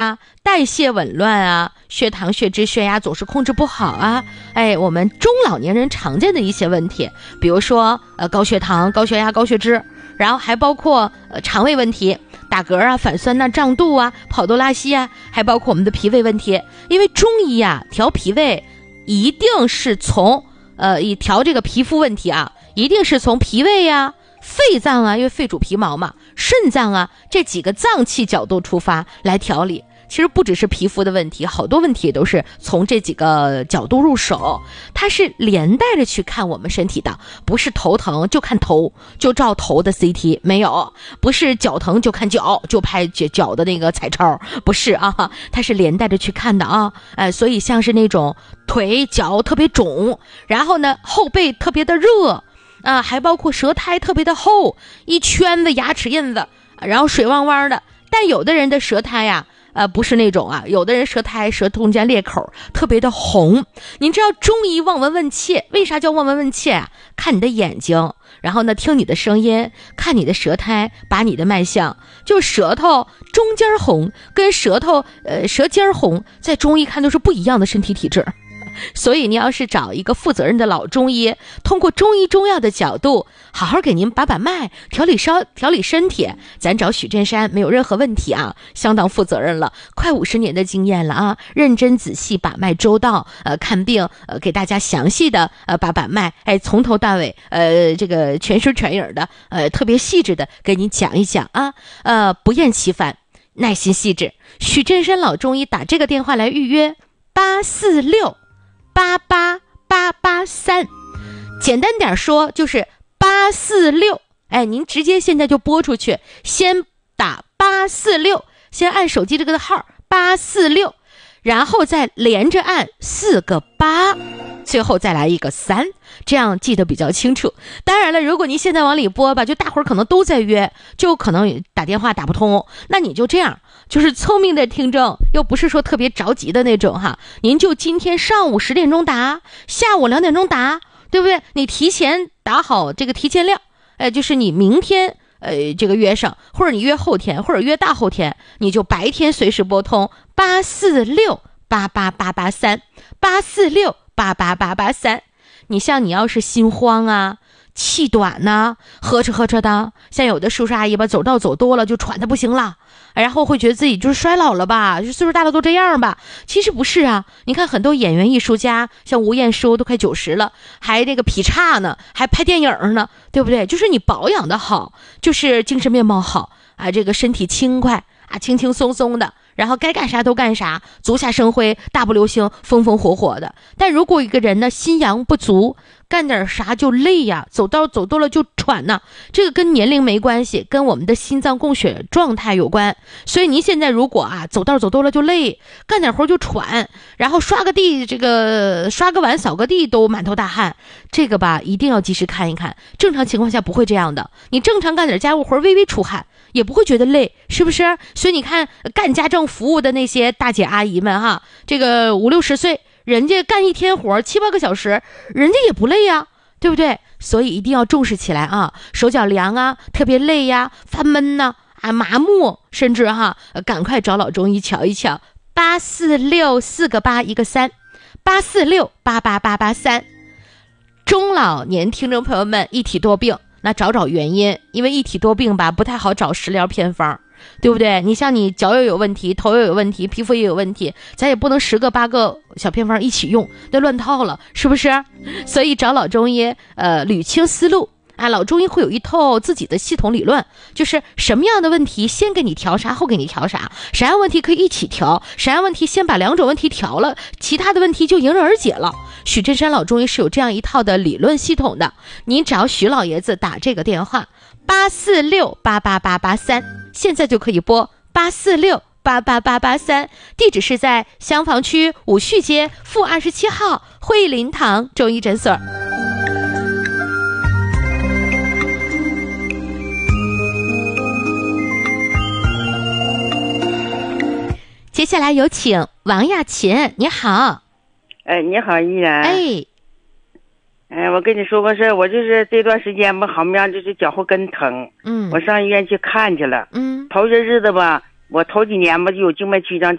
啊，代谢紊乱啊，血糖、血脂、血压总是控制不好啊，我们中老年人常见的一些问题，比如说高血糖、高血压、高血脂，然后还包括肠胃问题，打嗝啊、反酸呐、胀肚啊、跑肚拉稀啊，还包括我们的脾胃问题。因为中医啊调脾胃一定是从调这个皮肤问题啊，一定是从脾胃啊、肺脏啊，因为肺主皮毛嘛，肾脏啊这几个脏器角度出发来调理。其实不只是皮肤的问题，好多问题都是从这几个角度入手，它是连带着去看我们身体的，不是头疼就看头，就照头的 CT， 没有，不是脚疼就看脚，就拍脚的那个彩超，不是啊，它是连带着去看的啊。所以像是那种腿脚特别肿，然后呢后背特别的热啊，还包括舌苔特别的厚，一圈子牙齿印子，然后水汪汪的。但有的人的舌苔呀不是那种啊，有的人舌苔舌中间裂口特别的红。您知道中医望闻问切，为啥叫望闻问切啊？看你的眼睛，然后呢听你的声音，看你的舌苔，把你的脉象，就舌头中间红跟舌头舌尖红，在中医看都是不一样的身体体质。所以你要是找一个负责任的老中医，通过中医中药的角度好好给您把脉，调理身体，咱找许振山没有任何问题啊，相当负责任了，快50年的经验了啊，认真仔细把脉周到，看病给大家详细的把脉，从头到尾这个全身全影的特别细致的给您讲一讲啊，不厌其烦，耐心细致。许振山老中医打这个电话来预约846-88883，简单点说就是846，您直接现在就拨出去，先打846，先按手机这个号846，然后再连着按4个8，最后再来一个3，这样记得比较清楚。当然了，如果您现在往里拨吧，就大伙儿可能都在约，就可能打电话打不通，那你就这样，就是聪明的听众，又不是说特别着急的那种哈，您就今天上午10点钟打，下午2点钟打，对不对？你提前打好这个提前量，就是你明天这个约上，或者你约后天，或者约大后天，你就白天随时拨通846-88883，846-88883。你像你要是心慌啊、气短呐、喝着的，像有的叔叔阿姨吧，走道走多了就喘得不行了，然后会觉得自己就是衰老了吧，就岁数大了都这样吧。其实不是啊，你看很多演员艺术家，像吴彦姝都快90了，还这个劈叉呢，还拍电影呢，对不对？就是你保养的好，就是精神面貌好啊，这个身体轻快啊，轻轻松松的，然后该干啥都干啥，足下生辉，大步流星，风风火火的。但如果一个人呢心阳不足，干点啥就累呀，走道走多了就喘呢，这个跟年龄没关系，跟我们的心脏供血状态有关。所以您现在如果走道走多了就累，干点活就喘，然后刷个地，这个刷个碗扫个地都满头大汗，这个吧一定要及时看一看。正常情况下不会这样的，你正常干点家务活微微出汗也不会觉得累，是不是？所以你看干家政服务的那些大姐阿姨们哈，这个50、60岁，人家干一天活7、8个小时，人家也不累呀，对不对？所以一定要重视起来啊，手脚凉啊，特别累呀，发闷呐，麻木，甚至赶快找老中医瞧一瞧。846 4个8 1个3，846-88883。中老年听众朋友们，一体多病，那找原因，因为一体多病吧不太好找食疗偏方，对不对？你像你脚也有问题，头也有问题，皮肤也有问题，咱也不能10个8个小偏方一起用，那乱套了，是不是？所以找老中医捋清思路老中医会有一套自己的系统理论，就是什么样的问题先给你调啥，后给你调啥，啥样问题可以一起调，啥样问题先把2种问题调了，其他的问题就迎刃而解了。许振山老中医是有这样一套的理论系统的，您只要许老爷子打这个电话846-88883，现在就可以拨846-88883，地址是在襄坊区武旭街负27号惠林堂中医诊所。接下来有请王亚琴，你好。 你好，依然。我跟你说个事儿，我就是这段时间吧，好么样，就是脚后跟疼。我上医院去看去了。头些日子吧，我头几年吧就有静脉曲张，